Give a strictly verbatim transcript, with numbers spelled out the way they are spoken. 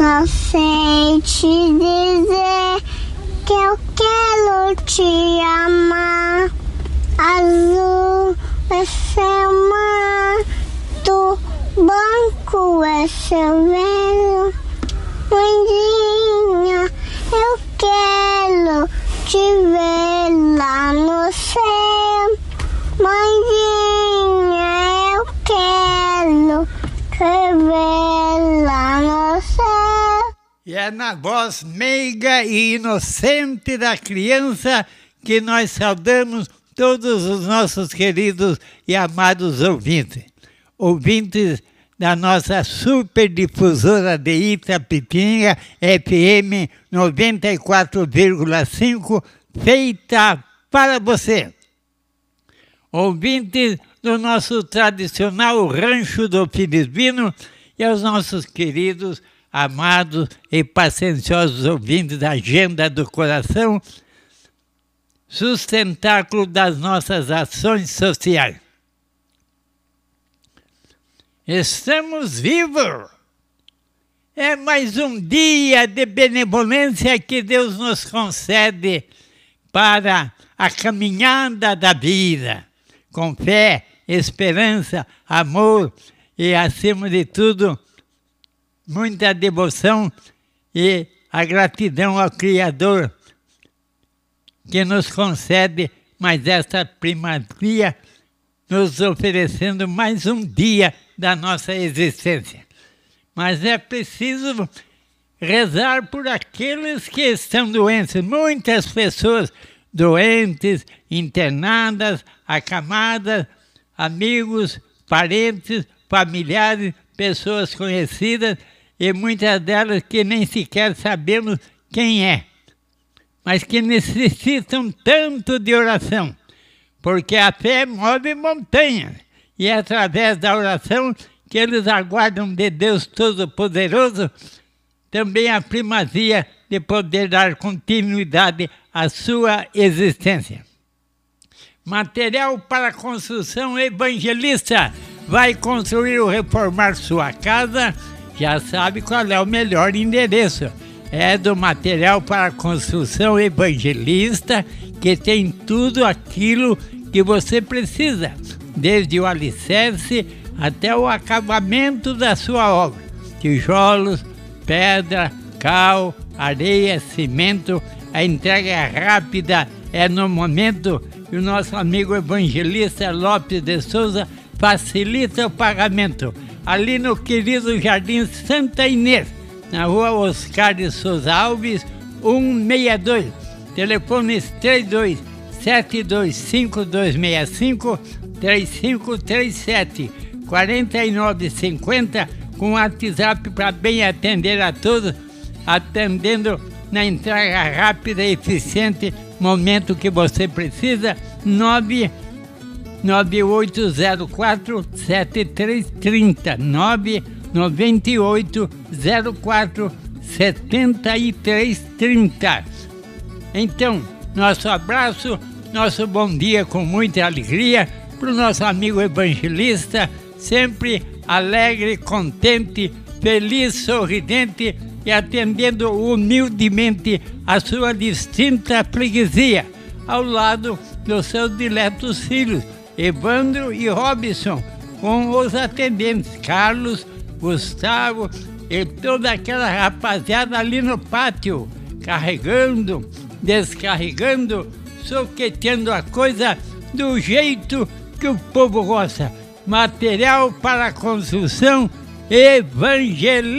Só sei te dizer que eu quero te amar. Azul é seu mar, do banco é seu velho. Mãezinha, eu quero te ver lá no céu. Mãezinha, eu quero te ver lá no céu. E é na voz meiga e inocente da criança que nós saudamos todos os nossos queridos e amados ouvintes. Ouvintes da nossa superdifusora de Itapetininga, F M noventa e quatro vírgula cinco, feita para você. Ouvintes do nosso tradicional Rancho do Felizbino e aos nossos queridos, amados e pacienciosos ouvintes da Agenda do Coração, sustentáculo das nossas ações sociais. Estamos vivos! É mais um dia de benevolência que Deus nos concede para a caminhada da vida, com fé, esperança, amor e, acima de tudo, muita devoção e a gratidão ao Criador que nos concede mais esta primazia, nos oferecendo mais um dia da nossa existência. Mas é preciso rezar por aqueles que estão doentes. Muitas pessoas doentes, internadas, acamadas, amigos, parentes, familiares, pessoas conhecidas e muitas delas que nem sequer sabemos quem é, mas que necessitam tanto de oração, porque a fé move montanhas e é através da oração que eles aguardam de Deus Todo-Poderoso também a primazia de poder dar continuidade à sua existência. Material para construção evangelista. Vai construir ou reformar sua casa? Já sabe qual é o melhor endereço. É do Material para Construção Evangelista, que tem tudo aquilo que você precisa, desde o alicerce até o acabamento da sua obra. Tijolos, pedra, cal, areia, cimento. A entrega é rápida, é no momento, e o nosso amigo evangelista Lopes de Souza facilita o pagamento. Ali no querido Jardim Santa Inês, na rua Oscar de Souza Alves, cento e sessenta e dois. Telefones três dois sete dois cinco dois seis cinco, três cinco três sete, quatro nove cinco zero, com WhatsApp para bem atender a todos, atendendo na entrega rápida e eficiente, momento que você precisa. Nove nove oito zero quatro sete três três zero, nove nove oito zero quatro sete três três zero. Então, nosso abraço, nosso bom dia com muita alegria para o nosso amigo evangelista, sempre alegre, contente, feliz, sorridente e atendendo humildemente a sua distinta freguesia, ao lado dos seus diletos filhos, Evandro e Robson, com os atendentes, Carlos, Gustavo e toda aquela rapaziada ali no pátio, carregando, descarregando, soqueteando a coisa do jeito que o povo gosta. Material para construção evangelista.